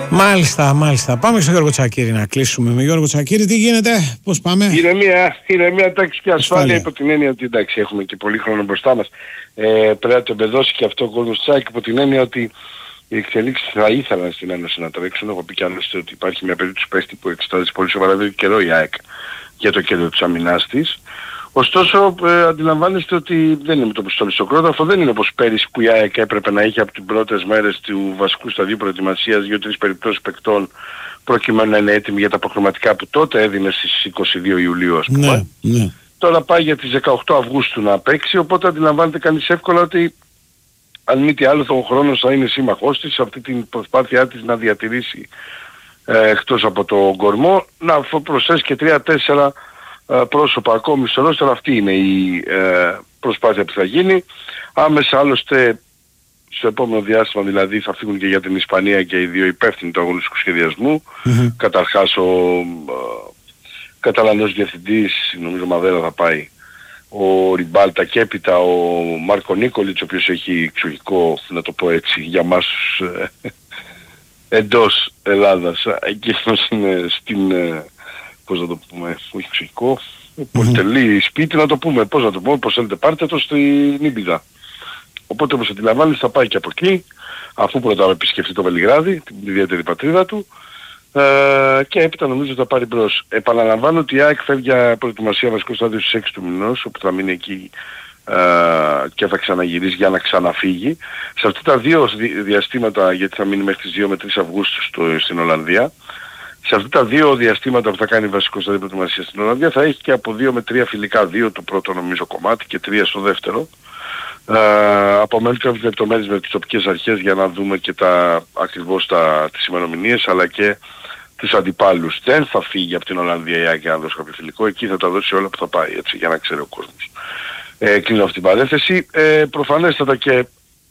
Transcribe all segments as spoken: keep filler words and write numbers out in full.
Μάλιστα, μάλιστα. Πάμε στο Γιώργο Τσακίρη να κλείσουμε. Με Γιώργο Τσακίρη, τι γίνεται, πώς πάμε? Ηρεμία, ηρεμία, τάξη και ασφάλεια, υπό την έννοια ότι εντάξει, έχουμε και πολύ χρόνο μπροστά μας. Ε, πρέπει να το εμπεδώσει και αυτό ο κόσμος Τσάκη, υπό την έννοια ότι οι εξελίξεις θα ήθελαν στην Ένωση να τρέξουν. Έχω πει κι άλλωστε ότι υπάρχει μια περίπτωση παίχτη που εξετάζει πολύ σοβαρά εδώ και καιρό η ΑΕΚ για το κέντρο της αμυνάς της. Ωστόσο, ε, αντιλαμβάνεστε ότι δεν είναι με το πιστόλι στο κρόταφο, δεν είναι όπως πέρυσι που η ΑΕΚ έπρεπε να είχε από τις πρώτες μέρες του βασικού σταδίου προετοιμασίας δύο-τρεις περιπτώσεις παικτών προκειμένου να είναι έτοιμοι για τα προκριματικά που τότε έδινε στις είκοσι δύο Ιουλίου, ας πούμε. Ναι, ναι. Τώρα πάει για τις δεκαοκτώ Αυγούστου να παίξει, οπότε αντιλαμβάνεται κανείς εύκολα ότι αν μη τι άλλο ο χρόνος θα είναι σύμμαχός της σε αυτή την προσπάθειά της να διατηρήσει ε, εκτός από το κορμό, να προσθέσει και τρία-τέσσερα πρόσωπα ακόμη στο ρόστερ. Αυτή είναι η ε, προσπάθεια που θα γίνει. Άμεσα άλλωστε στο επόμενο διάστημα δηλαδή θα φύγουν και για την Ισπανία και οι δύο υπεύθυνοι του αγωνιστικού σχεδιασμού. Mm-hmm. Καταρχάς ο ε, Καταλανός διευθυντής, νομίζω Μαδέρα θα πάει, ο Ριμπάλτα και έπειτα ο Μάρκο Νίκολιτς, ο οποίος έχει εξοχικό, να το πω έτσι, για μας ε, εντός Ελλάδας. Εκείνος είναι στην... Ε, πώς να το πούμε, όχι εξοχικό, mm-hmm. πολυτελή σπίτι να το πούμε, πώς να το πούμε, πώς θέλετε πάρτε το στην Ήμπιδα. Οπότε όπως αντιλαμβάνεις θα πάει και από εκεί, αφού πρώτα επισκεφτεί το Βελιγράδι, την ιδιαίτερη πατρίδα του, ε, και έπειτα νομίζω θα πάρει μπρος. Επαναλαμβάνω ότι η ΑΕΚ φεύγει για προετοιμασία βασικό στάδιο στις έξι του μηνός, όπου θα μείνει εκεί ε, και θα ξαναγυρίσει για να ξαναφύγει. Σε αυτά τα δύο διαστήματα, γιατί θα μείνει μέχρι τις δύο με τρεις Αυγούστου στο, στην Ολλανδία, σε αυτά τα δύο διαστήματα που θα κάνει βασικό στάδιο προετοιμασία στην Ολλανδία θα έχει και από δύο με τρία φιλικά, δύο το πρώτο νομίζω κομμάτι και τρία στο δεύτερο. Ε, απομένουν κάποιες λεπτομέρειες με τις τοπικές αρχές για να δούμε και τα, ακριβώς τα, τις ημερομηνίες αλλά και τους αντιπάλους. Δεν θα φύγει από την Ολλανδία η ΑΕΚ για να δώσει κάποιο φιλικό, εκεί θα τα δώσει όλα που θα πάει, έτσι, για να ξέρει ο κόσμος. Ε, κλείνω αυτή την παρένθεση. Ε, προφανέστατα και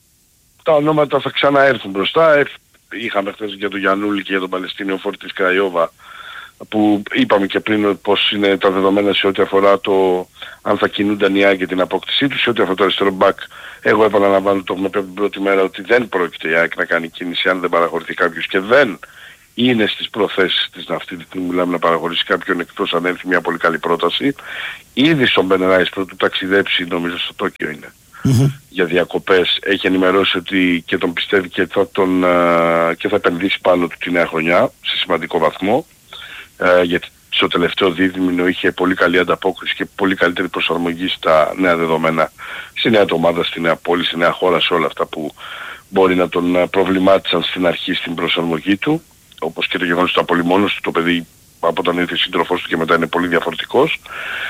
τα ονόματα θα ξαναέρθουν μπροστά. Ε, είχαμε χθες για τον Γιαννούλη και για τον Παλαιστίνιο φόρτη της Κραϊόβα, που είπαμε και πριν πως είναι τα δεδομένα σε ό,τι αφορά το αν θα κινούνταν οι ΑΕΚ για την απόκτησή τους. Σε ό,τι αφορά το αριστερό μπακ, εγώ επαναλαμβάνω, το έχουμε πει από την πρώτη μέρα ότι δεν πρόκειται η ΑΕΚ να κάνει κίνηση αν δεν παραχωρηθεί κάποιος και δεν είναι στις προθέσεις της να αυτή τη στιγμή μιλάμε να παραχωρήσει κάποιον, εκτός αν έρθει μια πολύ καλή πρόταση. Ήδη στον Μπενεράις πρώτου ταξιδέψει, νομίζω στο Τόκιο είναι, mm-hmm. για διακοπές, έχει ενημερώσει ότι και τον πιστεύει και θα, τον, uh, και θα επενδύσει πάνω του τη νέα χρονιά σε σημαντικό βαθμό, uh, γιατί στο τελευταίο δίδυμηνο είχε πολύ καλή ανταπόκριση και πολύ καλύτερη προσαρμογή στα νέα δεδομένα, στη νέα ομάδα, στη νέα πόλη, στη νέα χώρα, σε όλα αυτά που μπορεί να τον προβλημάτισαν στην αρχή στην προσαρμογή του, όπως και το γεγονός του απολυμόνος του, το παιδί από όταν ήρθε σύντροφός του και μετά είναι πολύ διαφορετικός.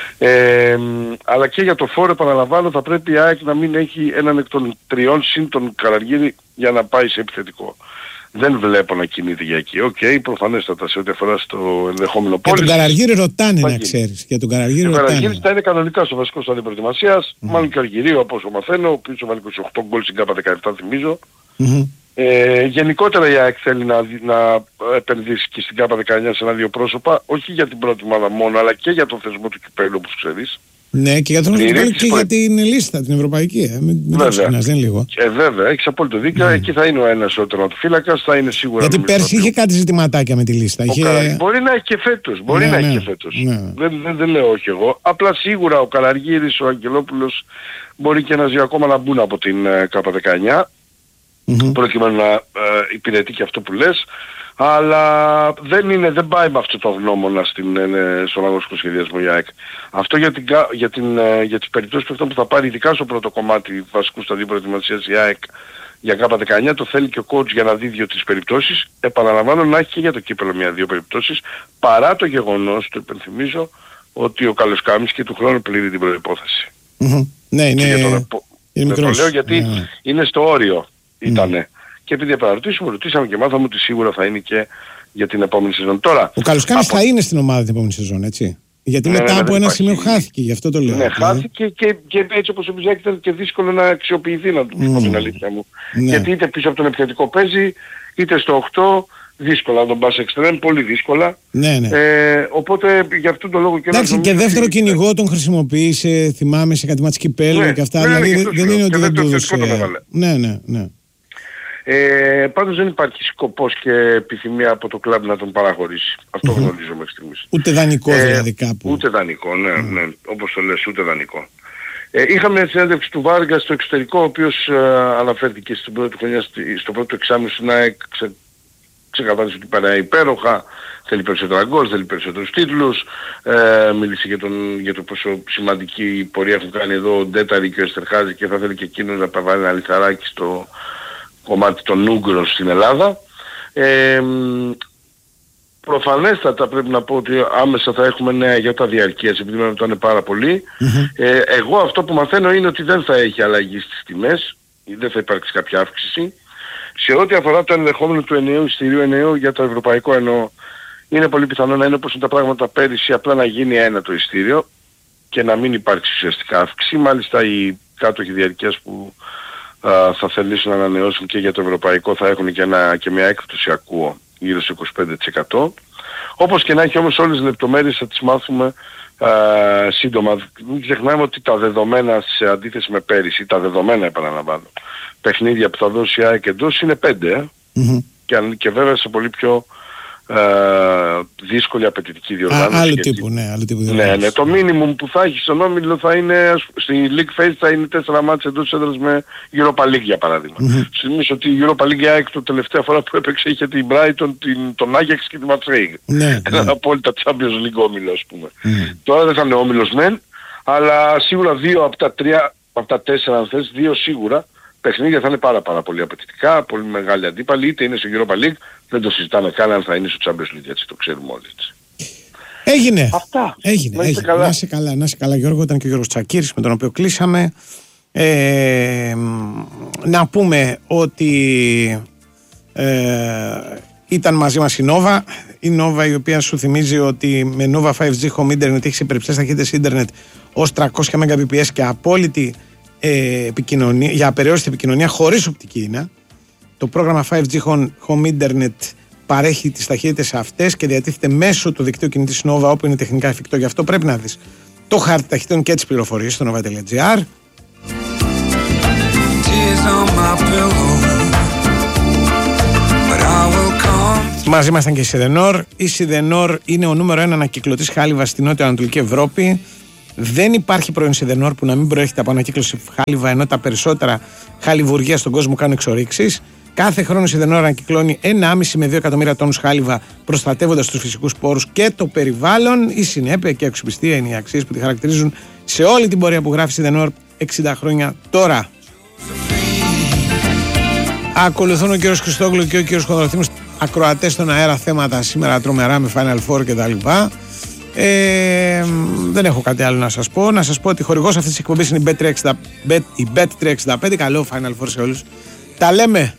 Ε, αλλά και για το φόρο, επαναλαμβάνω, θα πρέπει η ΑΕΚ να μην έχει έναν εκ των τριών συν τον Καραργύρη για να πάει σε επιθετικό. Δεν βλέπω να κινείται για εκεί. Οκ, okay, προφανέστατα σε ό,τι αφορά στο ενδεχόμενο πόλης. Για τον Καραργύρη ρωτάνε να ξέρεις. Για τον Καραργύρη ρωτάνε. Ο Καραργύρης θα είναι κανονικά στο βασικό στάδιο προετοιμασίας. Mm-hmm. Μάλλον και ο Αργυρίου από όσο μαθαίνω, ο οποίος βάλει είκοσι οκτώ γκολ στην ΚΑΠΑ δεκαεπτά θυμίζω. Mm-hmm. Ε, γενικότερα η ΑΕΚ θέλει να, να επενδύσει και στην ΚΑΠΑ δεκαεννιά σε ένα-δύο πρόσωπα, όχι για την πρώτη ομάδα μόνο, αλλά και για τον θεσμό του κυπέλλου, όπως ξέρεις. Ναι, και για τον κυπέλλου και προ... για την λίστα, την ευρωπαϊκή. Ε. Μην το ξεχνάς, δεν λίγο. Ε, βέβαια, έχεις απόλυτο δίκιο. Mm. Εκεί θα είναι ο ένας ο τερματοφύλακας, θα είναι σίγουρα. Γιατί πέρσι είχε κάτι ζητηματάκια με τη λίστα. Είχε... Καρα... Μπορεί να έχει και φέτος. Μπορεί ναι, να ναι, έχει και φέτος. Ναι. Δεν, δεν, δεν λέω όχι εγώ. Απλά σίγουρα ο Καλαργύρης, ο Αγγελόπουλος μπορεί και ένας δύο ακόμα να μπουν από την uh, ΚΑΠΑ δεκαεννιά. Mm-hmm. Προκειμένου να ε, υπηρετεί και αυτό που λες, αλλά δεν, είναι, δεν πάει με αυτό το γνώμονα στην, ε, στον αγωνιστικό σχεδιασμό η ΑΕΚ. Αυτό για, την, για, την, ε, για τις περιπτώσεις που, που θα πάρει ειδικά στο πρώτο κομμάτι βασικού σταδίου προετοιμασίας η ΑΕΚ για ΚΑΠΑ δεκαεννιά, το θέλει και ο coach για να δει δύο-τρεις περιπτώσεις. Επαναλαμβάνω να έχει και για το κύπελλο μια-δύο περιπτώσεις, παρά το γεγονός, το υπενθυμίζω, ότι ο Καλοσκάμης και του χρόνου πληρεί την προϋπόθεση. Mm-hmm. Ναι, είναι, τον, είναι το λέω γιατί yeah. είναι στο όριο. Ήτανε. Mm. Και επειδή επαναρωτήσουμε, ρωτήσαμε και μάθαμε ότι σίγουρα θα είναι και για την επόμενη σεζόν. Τώρα, ο Καλοσκάμης από... θα είναι στην ομάδα την επόμενη σεζόν, έτσι. Γιατί ναι, μετά ναι, από ένα σημείο χάθηκε, γι' αυτό το λέω. Ναι, ναι. χάθηκε και, και έτσι όπως επίσης ήταν και δύσκολο να αξιοποιηθεί, να του πω mm. την αλήθεια μου. Ναι. Γιατί είτε πίσω από τον επιθετικό παίζει, είτε στο οκτώ, δύσκολα να τον πας εξτρέμ, πολύ δύσκολα. Ναι, ναι. Ε, οπότε γι' αυτόν τον λόγο και εντάξει, και δεύτερο ότι... κυνηγό τον χρησιμοποίησε, θυμάμαι σε κάτι μάτς κυπέλλου ναι, και αυτά. Ναι, δηλαδή ναι, δεν, δεν είναι ότι δεν του έδωσε. Ναι, ναι, ναι. Ε, πάντως δεν υπάρχει σκοπός και επιθυμία από το κλαμπ να τον παραχωρήσει. Αυτό Mm-hmm. γνωρίζω μέχρι στιγμής. Ούτε δανεικό ε, δηλαδή κάπου. Ούτε δανεικό, ναι, Mm. ναι, όπως το λες, ούτε δανεικό. Ε, είχαμε μια συνέντευξη του Βάργα στο εξωτερικό, ο οποίος ε, αναφέρθηκε στην πρώτη χρονιά, στο πρώτο εξάμηνο στην ΑΕΚ, ξε, ξεκαθάρισε ότι πέρα υπέροχα, θέλει περισσότερα γκολ, θέλει περισσότερους τίτλους, ε, μίλησε για, τον, για το πόσο σημαντική πορεία έχουν κάνει εδώ ο Ντέταρη και ο Εστερχάζη και θα θέλει και εκείνος να τα βάλει ένα λιθαράκι στο κομμάτι των Ούγγρων στην Ελλάδα. Ε, προφανέστατα πρέπει να πω ότι άμεσα θα έχουμε νέα για τα διαρκείας, επειδή με ρωτάνε πάρα πολύ. Mm-hmm. Ε, εγώ αυτό που μαθαίνω είναι ότι δεν θα έχει αλλαγή στις τιμές, δεν θα υπάρξει κάποια αύξηση. Σε ό,τι αφορά το ενδεχόμενο του ενιαίου εισιτηρίου ενιαίου για το ευρωπαϊκό εννοώ, είναι πολύ πιθανό να είναι όπως είναι τα πράγματα πέρυσι, απλά να γίνει ένα το εισιτήριο και να μην υπάρξει ουσιαστικά αύξηση. Μάλιστα οι κάτοχοι διαρκείας που α, θα θελήσουν να ανανεώσουν και για το ευρωπαϊκό θα έχουν και, ένα, και μια έκπτωση, ακούω, γύρω στο είκοσι πέντε τοις εκατό. Όπως και να έχει όμως όλες τις λεπτομέρειες θα τις μάθουμε α, σύντομα. Μην ξεχνάμε ότι τα δεδομένα σε αντίθεση με πέρυσι, τα δεδομένα επαναλαμβάνω, παιχνίδια που θα δώσει η ΑΕΚ εντός είναι πέντε ε? mm-hmm. και, και βέβαια σε πολύ πιο Uh, δύσκολη απαιτητική διοργάνωση. Α, άλλο τύπου, ναι, άλλο τύπου ναι, ναι, το minimum που θα έχει στον όμιλο θα είναι, στη League Phase θα είναι τέσσερα μάτς εντός έδρας με Europa League για παράδειγμα. Mm-hmm. Θυμίζω ότι η Europa League ΑΕΚ το τελευταία φορά που έπαιξε είχε την Brighton, την, τον Ajax και τη Marseille. Ναι, ένα ναι. απόλυτα Champions League όμιλο, ας πούμε. Mm. Τώρα δεν θα είναι όμιλος μεν, αλλά σίγουρα δύο από τα τρία, από τα τέσσερα αν θες, δύο σίγουρα παιχνίδια θα είναι πάρα πάρα πολύ απαιτητικά, πολύ μεγάλη αντίπαλη, είτε είναι στο Europa League, δεν το συζητάμε καν αν θα είναι στο Champions League, έτσι το ξέρουμε όλοι έτσι. Έγινε. Αυτά. Έγινε. Να Έγινε. καλά. Να είσαι καλά, να είσαι καλά Γιώργο, ήταν και ο Γιώργος Τσακίρης με τον οποίο κλείσαμε. Ε, να πούμε ότι ε, ήταν μαζί μας η Nova, η Nova η οποία σου θυμίζει ότι με Nova φάιβ τζι Home Internet έχει υπερψηλές ταχύτητες ίντερνετ ως τριακόσια Mbps και απόλυτη Ε, επικοινωνία, για απεριόριστη επικοινωνία χωρίς οπτική ίνα. Το πρόγραμμα φάιβ τζι Home Internet παρέχει τις ταχύτητες αυτές και διατίθεται μέσω του δικτύου κινητής Nova όπου είναι τεχνικά εφικτό. Γι' αυτό πρέπει να δεις το χάρτη ταχυτήτων και τις πληροφορίες στο nova τελεία gr. Μαζί μας ήταν και η Σιδενόρ. Η Σιδενόρ είναι ο νούμερο ένα ανακυκλωτής χάλιβας στην νότιο-ανατολική Ευρώπη. Δεν υπάρχει προϊόν Σιδενόρ που να μην προέρχεται από ανακύκλωση χάλιβα, ενώ τα περισσότερα χαλιβουργεία στον κόσμο κάνουν εξορίξεις. Κάθε χρόνο η Σιδενόρ ανακυκλώνει ενάμιση με δύο εκατομμύρια τόνους χάλιβα, προστατεύοντας τους φυσικούς πόρους και το περιβάλλον. Η συνέπεια και η αξιοπιστία είναι οι αξίες που τη χαρακτηρίζουν σε όλη την πορεία που γράφει η Σιδενόρ εξήντα χρόνια τώρα. Ακολουθούν ο κ. Χριστόγλου και ο κ. Χονδροθύμος, ακροατές στον αέρα, θέματα σήμερα τρομερά με Final Four κτλ. Ε, δεν έχω κάτι άλλο να σας πω. Να σας πω ότι χορηγός αυτής της εκπομπής είναι η μπετ τριακόσια εξήντα πέντε. Καλό Final Four σε όλους. Τα λέμε.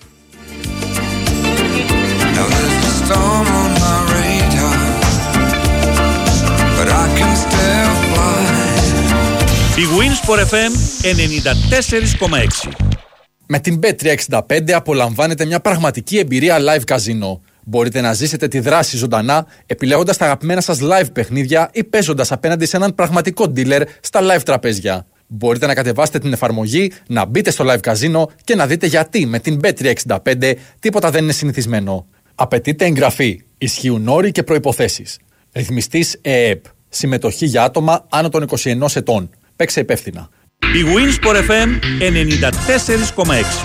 Η Winsport εφ εμ ενενήντα τέσσερα κόμμα έξι. Με την μπετ τριακόσια εξήντα πέντε απολαμβάνετε μια πραγματική εμπειρία live καζίνο. Μπορείτε να ζήσετε τη δράση ζωντανά, επιλέγοντας τα αγαπημένα σας live παιχνίδια ή παίζοντας απέναντι σε έναν πραγματικό dealer στα live τραπέζια. Μπορείτε να κατεβάσετε την εφαρμογή, να μπείτε στο live καζίνο και να δείτε γιατί με την μπετ τριακόσια εξήντα πέντε τίποτα δεν είναι συνηθισμένο. Απαιτείται εγγραφή, ισχύουν όροι και προϋποθέσεις. Ρυθμιστής ΕΕΠ. Συμμετοχή για άτομα άνω των είκοσι ένα ετών. Παίξε υπεύθυνα. Η Winsport εφ εμ ενενήντα τέσσερα κόμμα έξι.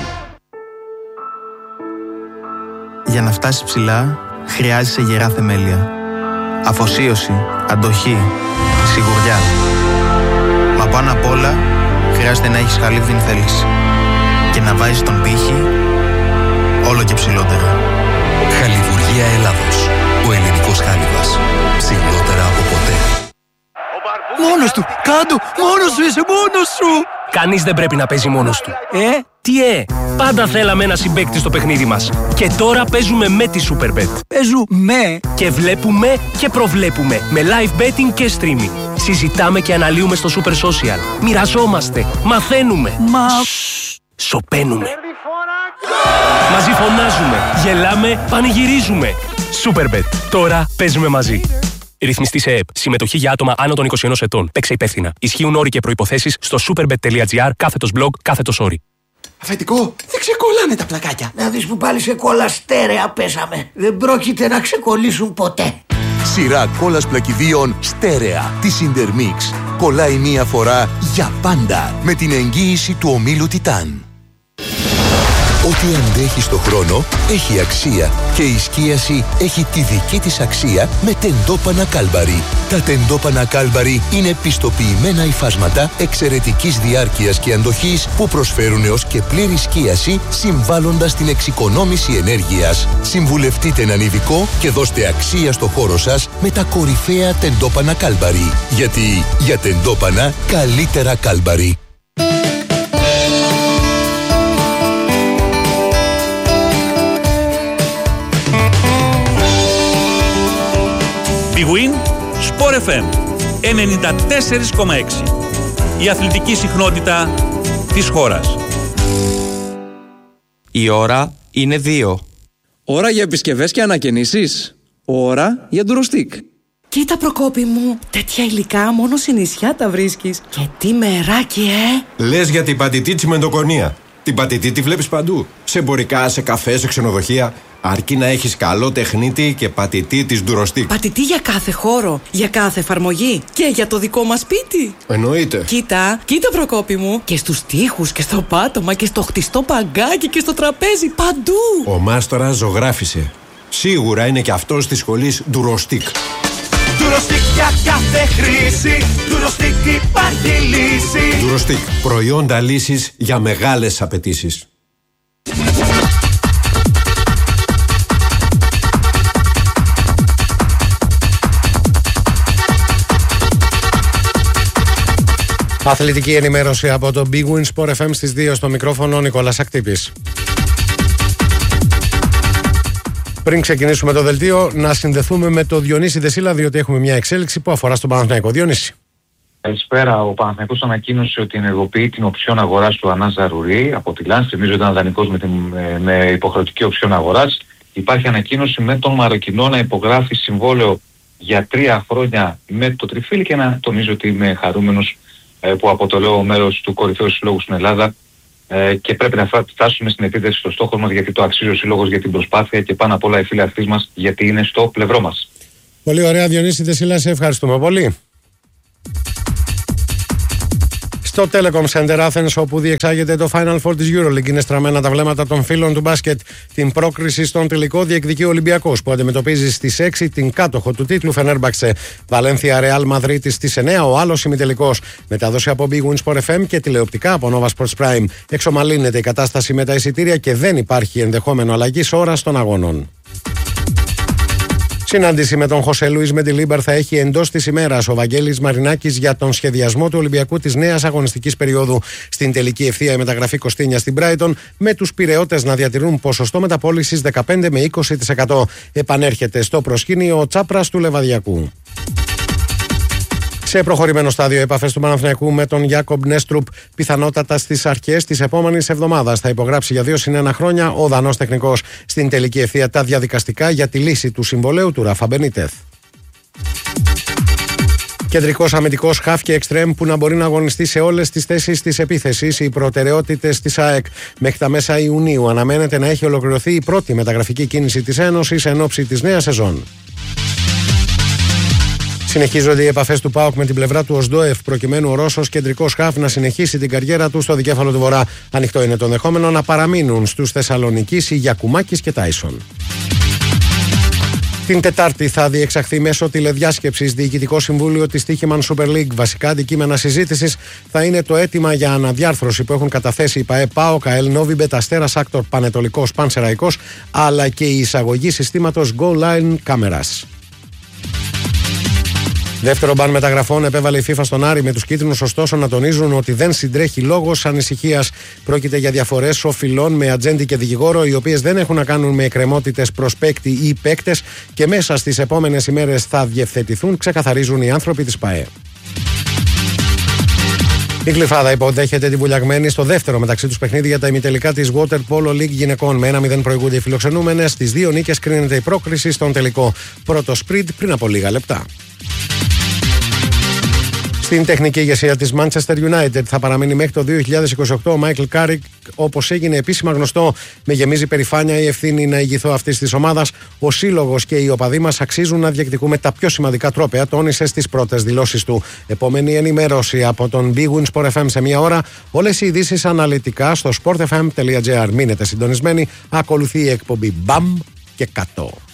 Για να φτάσεις ψηλά, χρειάζεσαι γερά θεμέλια. Αφοσίωση, αντοχή, σιγουριά. Μα πάνω απ' όλα, χρειάζεται να έχεις χαλίβδινη θέληση. Και να βάζεις τον πύχη όλο και ψηλότερα. Χαλιβουργία Ελλάδος. Ο ελληνικός χάλιβας. Ψηλότερα από ποτέ. Μόνος του! Κάντο! Μόνος σου είσαι! Μόνος σου! Κανείς δεν πρέπει να παίζει μόνος του. Ε? Τι ε? Πάντα θέλαμε ένα συμπαίκτη στο παιχνίδι μας. Και τώρα παίζουμε με τη Superbet. Παίζουμε και βλέπουμε και προβλέπουμε. Με live betting και streaming. Συζητάμε και αναλύουμε στο Super Social. Μοιραζόμαστε. Μαθαίνουμε. Μα... σωπαίνουμε. Μαζί φωνάζουμε. Γελάμε. Πανηγυρίζουμε. Superbet. Τώρα παίζουμε μαζί. Ρυθμιστή σε ΕΕΠ. Συμμετοχή για άτομα άνω των είκοσι ένα ετών. Παίξε υπεύθυνα. Ισχύουν όροι και προϋποθέσεις στο superbet τελεία gr κάθετος blog κάθετος όροι. Αφεντικό, δεν ξεκολλάνε τα πλακάκια. Να δεις που πάλι σε κόλλα στέρεα πέσαμε. Δεν πρόκειται να ξεκολλήσουν ποτέ. Σειρά κόλλας πλακιδίων στέρεα της Intermix. Κολλάει μία φορά για πάντα με την εγγύηση του ομίλου Τιτάν. Ό,τι αντέχει στο χρόνο έχει αξία και η σκίαση έχει τη δική της αξία με τεντόπανα Κάλμπαρι. Τα τεντόπανα Κάλμπαρι είναι πιστοποιημένα υφάσματα εξαιρετικής διάρκειας και αντοχής που προσφέρουν έως και πλήρη σκίαση συμβάλλοντας στην εξοικονόμηση ενέργειας. Συμβουλευτείτε έναν ειδικό και δώστε αξία στο χώρο σας με τα κορυφαία τεντόπανα Κάλμπαρι. Γιατί για τεντόπανα καλύτερα Κάλμπαρι. Big Win Sport εφ εμ ενενήντα τέσσερα κόμμα έξι. Η αθλητική συχνότητα της χώρας. Η ώρα είναι δύο. Ώρα για επισκευές και ανακαινήσεις. Ώρα για ντουροστίκ. Κοίτα Προκόπη μου, τέτοια υλικά μόνο σε νησιά τα βρίσκεις. Και τι μεράκι, ε! Λες για την πατητή τσιμεντοκονία. Την πατητή τη βλέπεις παντού. Σε εμπορικά, σε καφέ, σε ξενοδοχεία. Αρκεί να έχεις καλό τεχνίτη και πατητή της ντουροστίκ. Πατητή για κάθε χώρο, για κάθε εφαρμογή και για το δικό μας σπίτι. Εννοείται. Κοίτα, κοίτα Προκόπη μου. Και στους τοίχους και στο πάτωμα και στο χτιστό παγκάκι και στο τραπέζι, παντού. Ο μάστορας ζωγράφισε. Σίγουρα είναι και αυτός της σχολής ντουροστίκ. Ντουροστίκ για κάθε χρήση. Ντουροστίκ υπάρχει λύση. Ντουροστίκ. Προϊόντα λύσης για μεγάλες απαιτήσεις. Αθλητική ενημέρωση από το Big Win Sport εφ εμ στις δύο, στο μικρόφωνο Νικόλας Ακτύπης. Πριν ξεκινήσουμε το δελτίο, να συνδεθούμε με το Διονύση Δεσίλα, διότι έχουμε μια εξέλιξη που αφορά στον Παναθηναϊκό. Διονύση. Καλησπέρα. Ο Παναθηναϊκός ανακοίνωσε ότι ενεργοποιεί την οψιόν αγοράς του Ανά Ζαρουρί από τη Λάνς. Θυμίζω ότι ήταν δανεικός με, με, με υποχρεωτική οψιόν αγοράς. Υπάρχει ανακοίνωση με τον Μαροκινό να υπογράφει συμβόλαιο για τρία χρόνια με το Τριφύλι και να τονίζω ότι είμαι χαρούμενος που αποτελώ μέρος του κορυφαίου συλλόγου στην Ελλάδα και πρέπει να φτάσουμε στην επίθεση στο στόχο μας, γιατί το αξίζει ο σύλλογος για την προσπάθεια και πάνω απ' όλα οι φίλοι αυτοί μας, γιατί είναι στο πλευρό μας. Πολύ ωραία, Διονύση Δεσίλα, σε ευχαριστούμε πολύ. Στο Telecom Center Athens, όπου διεξάγεται το Final Four της EuroLeague, είναι στραμμένα τα βλέμματα των φίλων του μπάσκετ. Την πρόκριση στον τελικό διεκδικεί ο Ολυμπιακός, που αντιμετωπίζει στις έξι την κάτοχο του τίτλου Φενέρμπαξε. Βαλένθια Ρεάλ Μαδρίτης στις εννιά, ο άλλος ημιτελικός. Μετάδοση από Big Win Sport εφ εμ και τηλεοπτικά από Nova Sports Prime. Εξομαλύνεται η κατάσταση με τα εισιτήρια και δεν υπάρχει ενδεχόμενο αλλαγής ώρας των αγώνων. Συνάντηση με τον Χωσέ Λουίς Μεντιλίμπαρ θα έχει εντός της ημέρας ο Βαγγέλης Μαρινάκης για τον σχεδιασμό του Ολυμπιακού της νέας αγωνιστικής περίοδου. Στην τελική ευθεία η μεταγραφή Κωστίνια στην Brighton, με τους Πειραιώτες να διατηρούν ποσοστό μεταπώλησης δεκαπέντε με είκοσι τοις εκατό. Επανέρχεται στο προσκήνιο ο Τσάπρας του Λεβαδιακού. Σε προχωρημένο στάδιο, επαφές του Παναθηναϊκού με τον Γιάκομπ Νέστρουπ, πιθανότατα στις αρχές της επόμενης εβδομάδας. Θα υπογράψει για δύο συν ένα χρόνια ο Δανός τεχνικός. Στην τελική ευθεία τα διαδικαστικά για τη λύση του συμβολέου του Ράφα Μπενίτεθ. Κεντρικός αμυντικός χαφ και εξτρέμ που να μπορεί να αγωνιστεί σε όλες τις θέσεις της επίθεσης. Οι προτεραιότητες της ΑΕΚ. Μέχρι τα μέσα Ιουνίου αναμένεται να έχει ολοκληρωθεί η πρώτη μεταγραφική κίνηση της Ένωσης εν ώψη της νέας σεζόν. Συνεχίζονται οι επαφές του ΠΑΟΚ με την πλευρά του Οσντόεφ, προκειμένου ο Ρώσος κεντρικός χαφ να συνεχίσει την καριέρα του στο δικέφαλο του Βορρά. Ανοιχτό είναι το ενδεχόμενο να παραμείνουν στους Θεσσαλονικείς οι Γιακουμάκης και Τάισον. Την Τετάρτη θα διεξαχθεί μέσω τηλεδιάσκεψης Διοικητικό Συμβούλιο της Τύχημαν Super League. Βασικά αντικείμενα συζήτησης θα είναι το αίτημα για αναδιάρθρωση που έχουν καταθέσει η ΠΑΕ, ΠΑΟΚ, ΑΕΛ, Νόβιμπετ, Αστέρας, Άκτορ, Πανετολικός, Πανσεραϊκός, αλλά και η εισαγωγή συστήματος Goal Line Cameras. Δεύτερο μπαν μεταγραφών επέβαλε η FIFA στον Άρη, με τους κίτρινους ωστόσο να τονίζουν ότι δεν συντρέχει λόγος ανησυχίας. Πρόκειται για διαφορές οφειλών με ατζέντη και δικηγόρο, οι οποίες δεν έχουν να κάνουν με εκκρεμότητες προς παίκτη ή παίκτες και μέσα στις επόμενες ημέρες θα διευθετηθούν, ξεκαθαρίζουν οι άνθρωποι της ΠΑΕ. Η Γλυφάδα υποδέχεται τη Βουλιαγμένη στο δεύτερο μεταξύ τους παιχνίδι για τα ημιτελικά της Water Polo League γυναικών. Με ένα μηδέν προηγούνται οι φιλοξενούμενες. Στις δύο νίκες κρίνεται η πρόκριση στον τελικό. Πρώτο σπριντ πριν από λίγα λεπτά. Στην τεχνική ηγεσία της Manchester United θα παραμείνει μέχρι το δύο χιλιάδες είκοσι οκτώ ο Μάικλ Κάρικ, όπως έγινε επίσημα γνωστό. Με γεμίζει περηφάνεια η ευθύνη να ηγηθώ αυτής της ομάδας. Ο σύλλογος και οι οπαδοί μας αξίζουν να διεκδικούμε τα πιο σημαντικά τρόπαια, τόνισε στις πρώτες δηλώσεις του. Επόμενη ενημέρωση από τον Big Win Sport εφ εμ σε μία ώρα. Όλες οι ειδήσεις αναλυτικά στο sport f m τελεία g r. Μείνετε συντονισμένοι. Ακολουθεί η εκπομπή Μπαμ και Κατώ.